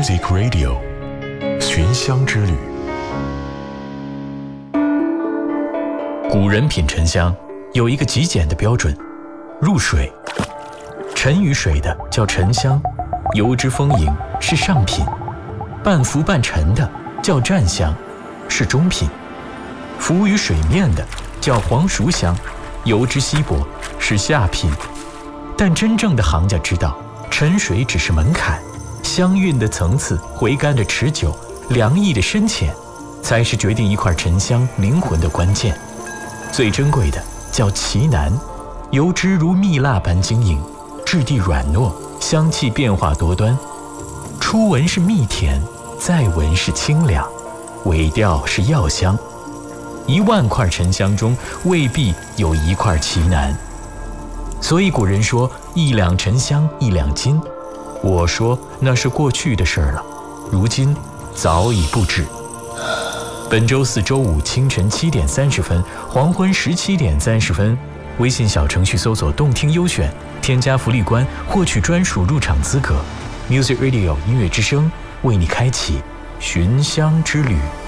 Music Radio 寻香之旅。 古人品沉香有一个极简的标准，入水。沉于水的叫沉香，油脂丰盈是上品；半浮半沉的叫蘸香，是中品；浮于水面的叫黄熟香，油脂稀薄是下品。但真正的行家知道，沉水只是门槛，香韵的层次、回甘的持久、凉意的深浅，才是决定一块沉香灵魂的关键。最珍贵的叫奇楠，油脂如蜜蜡般晶莹，质地软糯，香气变化多端。初闻是蜜甜，再闻是清凉，尾调是药香。10000块沉香中未必有1块奇楠。所以古人说1两沉香1两金，我说那是过去的事了，如今早已不止。本周4、周5清晨7点30分，黄昏17点30分，微信小程序搜索动听优选，添加福利官获取专属入场资格。Music Radio 音乐之声为你开启寻香之旅。